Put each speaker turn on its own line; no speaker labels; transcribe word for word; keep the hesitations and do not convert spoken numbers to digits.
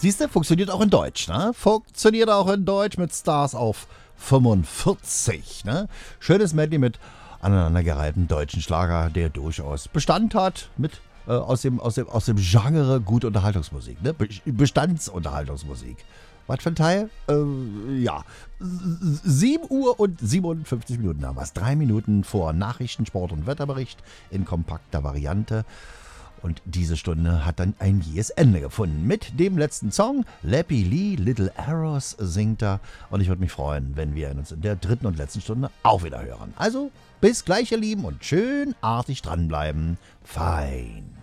Siehst du, funktioniert auch in Deutsch, ne? Funktioniert auch in Deutsch mit Stars auf fünfundvierzig, ne? Schönes Medley mit aneinandergereihten deutschen Schlager, der durchaus Bestand hat mit äh, aus, dem, aus, dem, aus dem Genre gute Unterhaltungsmusik, ne? Be- Bestandsunterhaltungsmusik. Was für ein Teil? Äh, ja. sieben Uhr und siebenundfünfzig Minuten haben wir es. Drei Minuten vor Nachrichten, Sport und Wetterbericht in kompakter Variante. Und diese Stunde hat dann ein jähes Ende gefunden. Mit dem letzten Song, Lappy Lee, Little Arrows, singt er. Und ich würde mich freuen, wenn wir uns in der dritten und letzten Stunde auch wieder hören. Also, bis gleich, ihr Lieben, und schön artig dranbleiben. Fein.